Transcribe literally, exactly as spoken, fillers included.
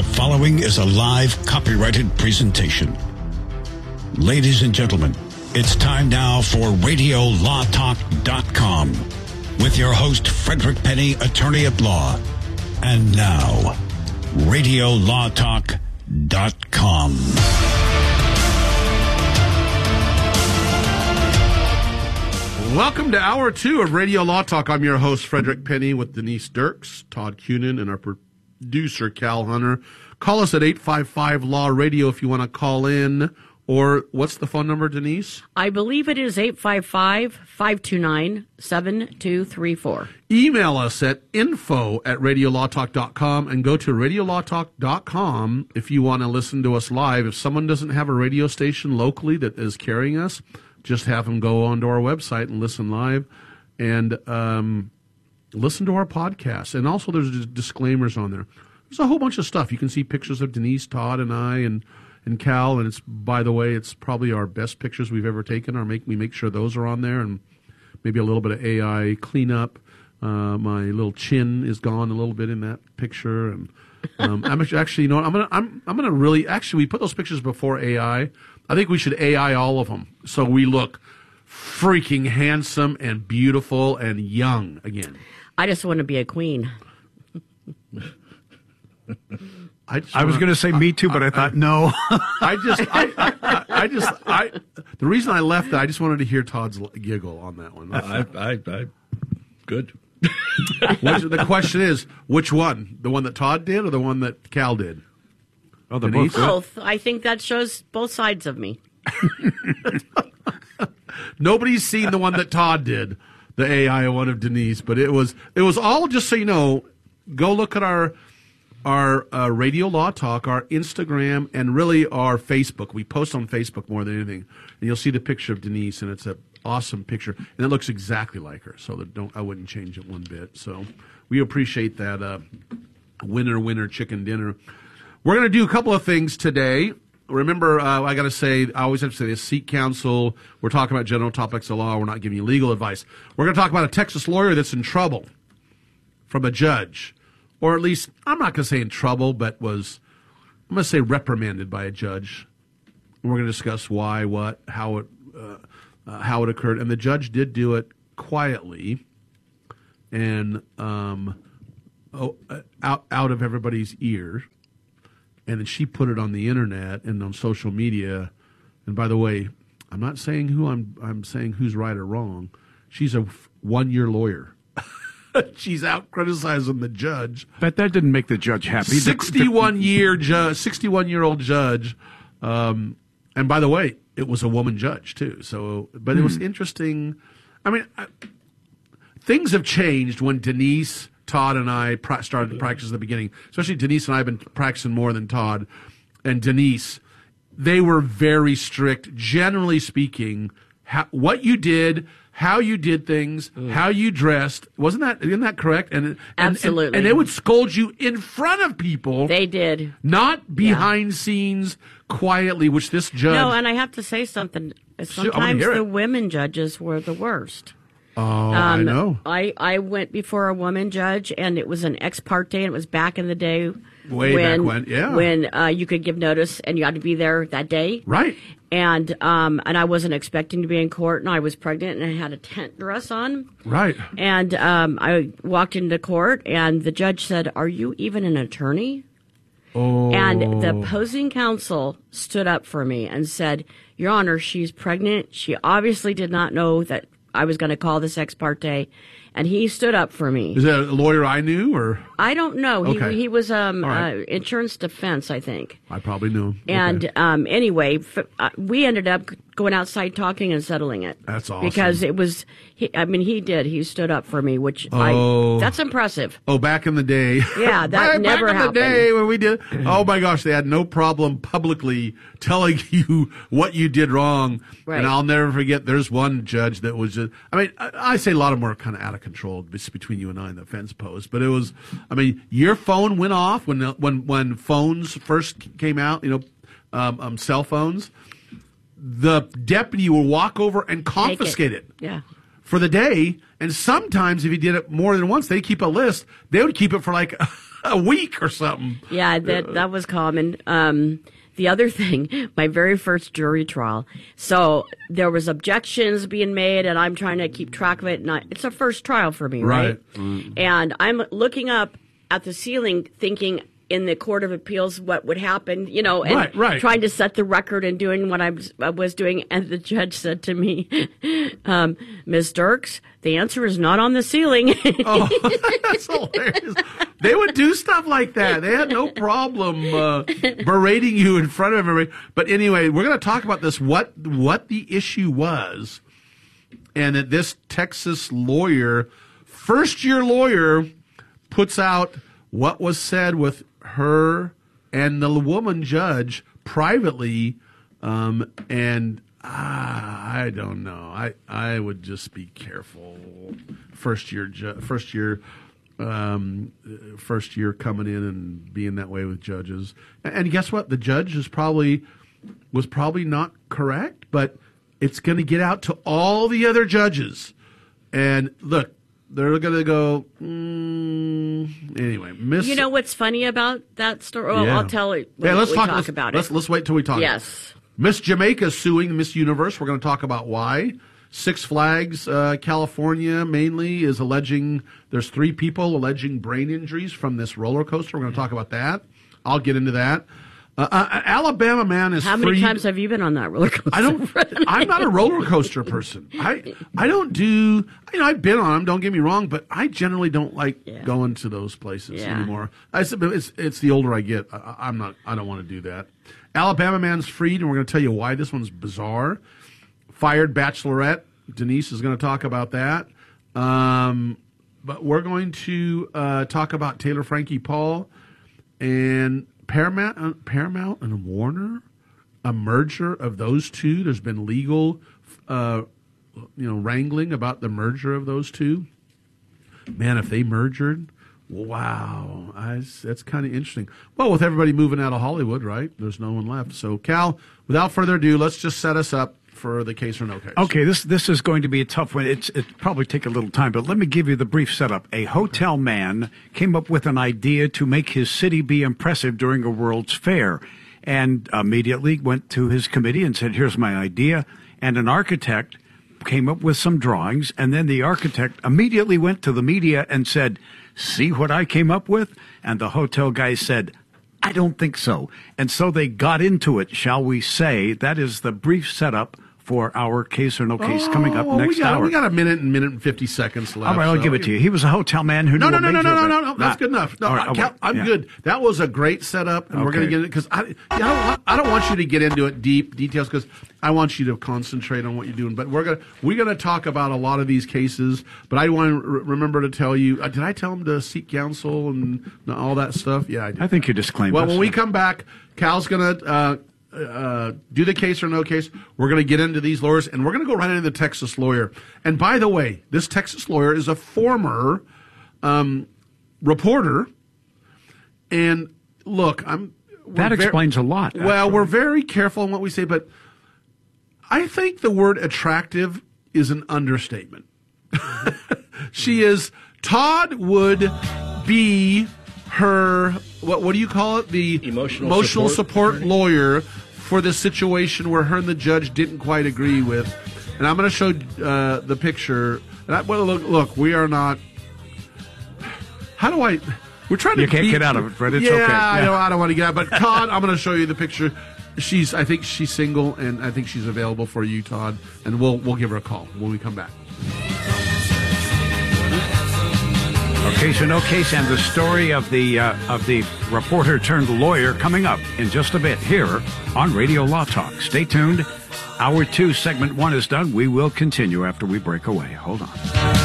The following is a live copyrighted presentation. Ladies and gentlemen, it's time now for radio law talk dot com with your host, Frederick Penny, attorney at law. And now, radio law talk dot com. Welcome to hour two of Radio Law Talk. I'm your host, Frederick Penny, with Denise Dirks, Todd Cunin, and our producer, Cal Hunter. Call us at eight five five Law Radio if you want to call in. Or what's the phone number, Denise? I believe it is eight five five, five two nine, seven two three four. Email us at info at radio law talk dot com and go to radio law talk dot com if you want to listen to us live. If someone doesn't have a radio station locally that is carrying us, just have them go onto our website and listen live and um, listen to our podcast. And also there's disclaimers on there. There's a whole bunch of stuff. You can see pictures of Denise, Todd, and I, and and Cal, and it's, by the way, it's probably our best pictures we've ever taken. Or make we make sure those are on there, and maybe a little bit of A I cleanup. Uh, my little chin is gone a little bit in that picture, and um, I'm actually, you know, what, I'm gonna, I'm, I'm gonna really, actually, we put those pictures before A I. I think we should A I all of them so we look freaking handsome and beautiful and young again. I just want to be a queen. I, just I was going to say me too, but I, I thought I, no. I just, I, I, I just, I. The reason I left that, I just wanted to hear Todd's giggle on that one. I, I, I good. Which, the question is, which one? The one that Todd did, or the one that Cal did? Oh, they're both. Both. I think that shows both sides of me. Nobody's seen the one that Todd did, the A I one of Denise, but it was, it was all, just so you know, go look at our. Our uh, Radio Law Talk, our Instagram, and really our Facebook. We post on Facebook more than anything. And you'll see the picture of Denise, and it's an awesome picture. And it looks exactly like her, so that don't I wouldn't change it one bit. So we appreciate that uh, winner, winner, chicken dinner. We're going to do a couple of things today. Remember, uh, I got to say, I always have to say this, seek counsel. We're talking about general topics of law. We're not giving you legal advice. We're going to talk about a Texas lawyer that's in trouble from a judge. Or at least, I'm not going to say in trouble, but was, I'm going to say reprimanded by a judge. And we're going to discuss why, what, how it, uh, uh, how it occurred. And the judge did do it quietly and um, oh, uh, out out of everybody's ear. And then she put it on the internet and on social media. And by the way, I'm not saying who I'm. I'm saying who's right or wrong. She's a one-year lawyer. She's out criticizing the judge. But that didn't make the judge happy. Sixty-one year judge, sixty-one year old judge, um, and by the way, it was a woman judge too. So, but it was mm. interesting. I mean, I, things have changed when Denise, Todd, and I pra- started to practice at the beginning. Especially Denise and I have been practicing more than Todd. And Denise, they were very strict. Generally speaking, ha- what you did. How you did things, mm. how you dressed, wasn't that? Isn't that correct? And, and absolutely. And, and they would scold you in front of people. They did, not behind yeah. scenes, quietly. Which this judge. No, and I have to say something. Sometimes the it. women judges were the worst. Oh, um, I know. I, I went before a woman judge, and it was an ex parte, and it was back in the day. Way when, back when, yeah. When uh, you could give notice, and you had to be there that day. Right. And um, and I wasn't expecting to be in court, and I was pregnant, and I had a tent dress on. Right. And um, I walked into court, and the judge said, "Are you even an attorney?" Oh. And the opposing counsel stood up for me and said, "Your Honor, she's pregnant. She obviously did not know that I was going to call this ex parte." And he stood up for me. Is that a lawyer I knew, or I don't know? Okay. He he was um right. uh, insurance defense, I think. I probably knew. And okay. um anyway, f- uh, we ended up going outside talking and settling it. That's awesome. Because it was, he, I mean, he did. He stood up for me, which oh. I that's impressive. Oh, back in the day. Yeah, that back, never back in happened. the day when we did. Oh my gosh, they had no problem publicly telling you what you did wrong. Right. And I'll never forget. There's one judge that was just. I mean, I, I say a lot of them are kind of out of control between you and I in the fence post, but it was. I mean, your phone went off when when when phones first came out. You know, um, um, cell phones. The deputy will walk over and confiscate it. it. Yeah. For the day, and sometimes if you did it more than once, they keep a list. They would keep it for like a week or something. Yeah, that that was common. Um, the other thing, my very first jury trial. So there was objections being made, and I'm trying to keep track of it. And I, it's a first trial for me, right? Right. Mm. And I'm looking up at the ceiling, thinking in the Court of Appeals what would happen, you know, and Right, right. trying to set the record and doing what I was, I was doing. And the judge said to me, um, Miz Dirks, the answer is not on the ceiling. Oh, that's hilarious. They would do stuff like that. They had no problem uh, berating you in front of everybody. But anyway, we're going to talk about this, what what the issue was, and that this Texas lawyer, first-year lawyer, puts out what was said with her and the woman judge privately, um, and ah, I don't know. I, I would just be careful. First year, ju- first year, um, first year coming in and being that way with judges. And, and guess what? The judge is probably was probably not correct, but it's going to get out to all the other judges. And look, they're going to go, mm, anyway, Miss. You know what's funny about that story? Well, Yeah. I'll tell it when Yeah, let's we talk, talk let's, about let's, it. Let's wait till we talk. Yes. Miss Jamaica is suing Miss Universe. We're going to talk about why. Six Flags, uh, California, mainly is alleging there's three people alleging brain injuries from this roller coaster. We're going to talk about that. I'll get into that. Uh, uh, Alabama man is How many freed. times have you been on that roller coaster? I don't. I'm not a roller coaster person. I I don't do. You know, I've been on them. Don't get me wrong, but I generally don't like Yeah. going to those places Yeah. anymore. I said, but it's it's the older I get. I, I'm not. I don't want to do that. Alabama man's freed, and we're going to tell you why this one's bizarre. Fired bachelorette. Denise is going to talk about that. Um, but we're going to uh, talk about Taylor Frankie Paul and Paramount, uh, Paramount and Warner. A merger of those two. There's been legal, uh, you know, wrangling about the merger of those two. Man, if they merged, wow, I, that's kind of interesting. Well, with everybody moving out of Hollywood, right? There's no one left. So, Cal, without further ado, let's just set us up for the case or no case. Okay, this this is going to be a tough one. It's it probably take a little time, but let me give you the brief setup. A hotel man came up with an idea to make his city be impressive during a World's Fair, and immediately went to his committee and said, "Here's my idea." And an architect came up with some drawings, and then the architect immediately went to the media and said, "See what I came up with?" And the hotel guy said, "I don't think so." And so they got into it, shall we say. That is the brief setup for our case or no case coming up Oh, next we got, hour. We got a minute and minute and fifty seconds left. All right, I'll so- give it to you. He was a hotel man who No, knew no, a no, no, major no, no, event. no, no. That's Ah, good enough. No, all right, I, Cal, okay, I'm yeah. good. That was a great setup, and we're going to Okay. get it because I, yeah, I don't, want, I don't want you to get into it deep details because I want you to concentrate on what you're doing. But we're gonna we're gonna talk about a lot of these cases. But I want to re- remember to tell you. Uh, did I tell him to seek counsel and all that stuff? Yeah, I did. I think you disclaimed Well, us. when we come back, Cal's going to uh, uh, do the case or no case. We're going to get into these lawyers, and we're going to go right into the Texas lawyer. And by the way, this Texas lawyer is a former um, reporter. And look, I'm we're That ver- explains a lot. Well, actually. we're very careful in what we say, but I think the word attractive is an understatement. She is. Todd would be her. What what do you call it? The Emotional support, support lawyer for the situation where her and the judge didn't quite agree with. And I'm going to show uh, the picture. And I, well, look, look, we are not. How do I? We're trying to. You can't keep- get out of it, Fred. It's yeah, okay. I Yeah. don't. I don't want to get out. But Todd, I'm going to show you the picture. She's. I think she's single, and I think she's available for you, Todd. And we'll we'll give her a call when we come back. Our case or no case, and the story of the uh, of the reporter turned lawyer coming up in just a bit here on Radio Law Talk. Stay tuned. Hour two, segment one is done. We will continue after we break away. Hold on.